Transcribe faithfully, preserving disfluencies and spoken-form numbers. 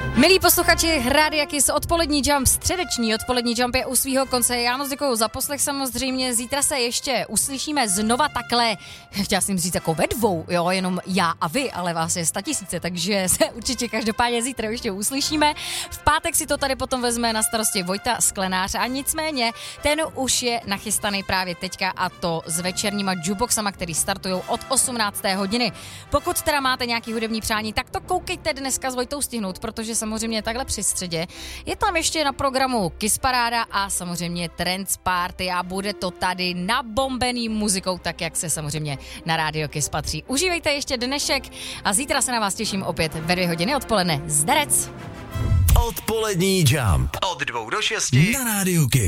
Milí posluchači, Rádia Kiss, odpolední jump, středeční odpolední jump je u svýho konce. Já moc děkuju za poslech samozřejmě. Zítra se ještě uslyšíme znova takhle, chtěla jsem říct jako ve dvou, jo, jenom já a vy, ale vás je statisíce, takže se určitě každopádně zítra ještě uslyšíme. V pátek si to tady potom vezme na starosti Vojta Sklenář a nicméně ten už je nachystaný právě teďka a to s večerníma jukeboxama, který startují od osmnácté hodiny. Pokud teda máte nějaký hudební přání, tak to koukejte dneska s Vojtou stihnout, protože samozřejmě takhle při středě je tam ještě na programu Kiss Paráda a samozřejmě Trends Party a bude to tady nabombený muzikou, tak jak se samozřejmě na Rádio Kiss patří. Užívejte ještě dnešek a zítra se na vás těším opět ve dvě hodiny odpoledne. Zdarec! Odpolední jump od dvou do šesti na Rádiu Kiss.